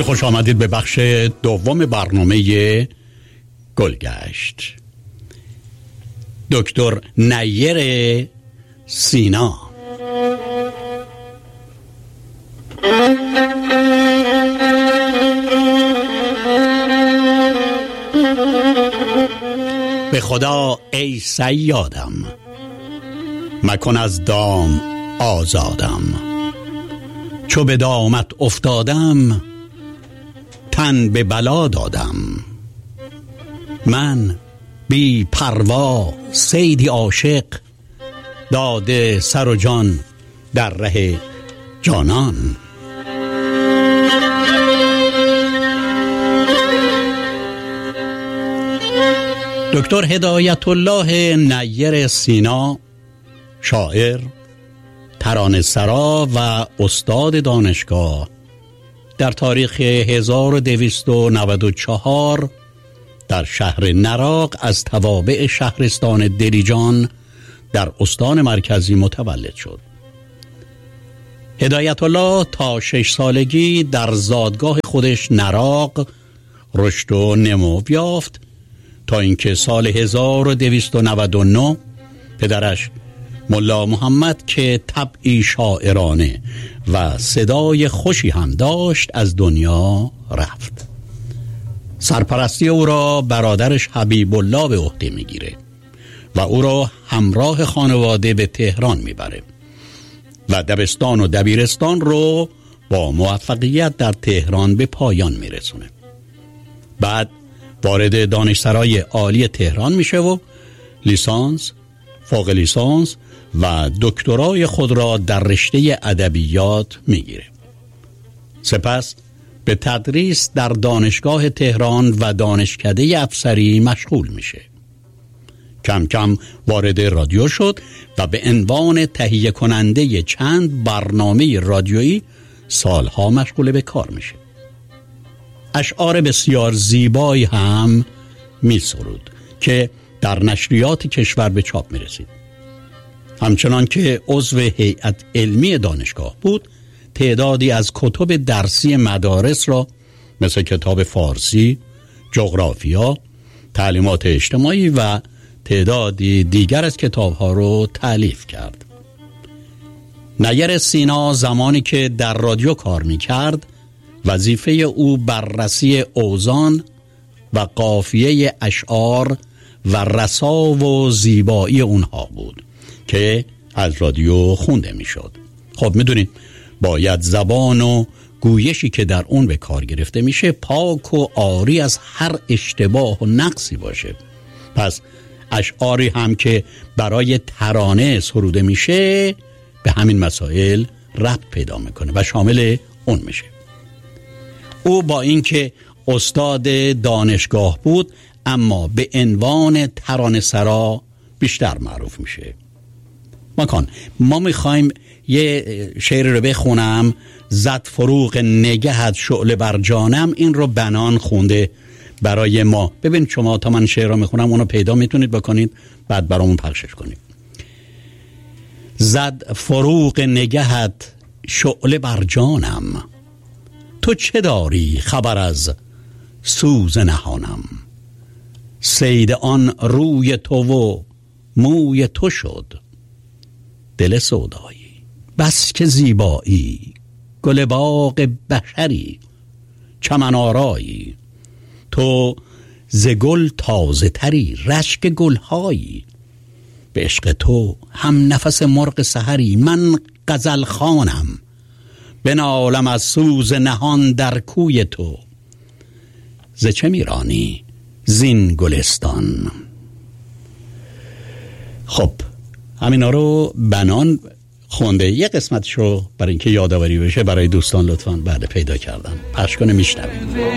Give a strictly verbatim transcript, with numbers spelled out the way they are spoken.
خوش آمدید به بخش دوم برنامه گلگشت. دکتر نیر سینا. به خدا ای صیادم، مکن از دام آزادم. چو به دامت افتادم، تن به بلا دادم. من بی پروا صیدی عاشق، داده سر و جان در ره جانان. دکتر هدایت الله نیر سینا، شاعر، ترانه‌سرا و استاد دانشگاه، در تاریخ هزار و دویست و نود و چهار در شهر نراق از توابع شهرستان دلیجان در استان مرکزی متولد شد. هدایت الله تا شش سالگی در زادگاه خودش نراق رشد و نمو یافت تا اینکه سال هزار و دویست و نود و نه پدرش ملا محمد که طبعی شاعرانه و صدای خوشی هم داشت از دنیا رفت. سرپرستی او را برادرش حبیب الله به عهده میگیره و او را همراه خانواده به تهران میبره و دبستان و دبیرستان رو با موفقیت در تهران به پایان میرسونه. بعد وارد دانشسرای عالی تهران میشه و لیسانس، فوق لیسانس و دکترای خود را در رشته ادبیات میگیره. سپس به تدریس در دانشگاه تهران و دانشکده افسری مشغول میشه. کم کم وارد رادیو شد و به عنوان تهیه کننده چند برنامه رادیویی سالها مشغول به کار میشه. اشعار بسیار زیبایی هم می سرود که در نشریات کشور به چاپ می رسید. همچنان که عضو هیئت علمی دانشگاه بود، تعدادی از کتب درسی مدارس را مثل کتاب فارسی، جغرافیا، تعلیمات اجتماعی و تعدادی دیگر از کتابها را تألیف کرد. نیر سینا زمانی که در رادیو کار می کرد، وظیفه او بررسی اوزان و قافیه اشعار و رسا و زیبایی اونها بود که از رادیو خونده می شد. خب می دونید باید زبان و گویشی که در اون به کار گرفته میشه پاک و عاری از هر اشتباه و نقصی باشه. پس اشعاری هم که برای ترانه سروده میشه به همین مسائل ربط پیدا میکنه و شامل اون میشه. او با اینکه استاد دانشگاه بود اما به عنوان ترانه‌سرا بیشتر معروف میشه. مکان ما میخوایم یه شعر رو بخونم، زد فروغ نگهت شعله بر جانم. این رو بنان خونده برای ما. ببین شما تا من شعر رو میخونم اونو پیدا میتونید بکنید بعد برامون پخشش کنید. زد فروغ نگهت شعله بر جانم، تو چه داری خبر از سوز نهانم. صید آن روی تو و موی تو شد، دل سودایی بس که زیبایی. گل باغ بشری چمن آرایی، تو ز گل تازه تری رشک گلهایی. به عشق تو هم نفس مرغ سحری، من غزل خوانم بنالم از سوز نهان در کوی تو. ز چه میرانی زین گلستان. خب همینا رو بنان خونده. یه قسمتش رو برای اینکه یادآوری بشه برای دوستان لطفاً بعد پیدا کردم پخش کنه میشنوید.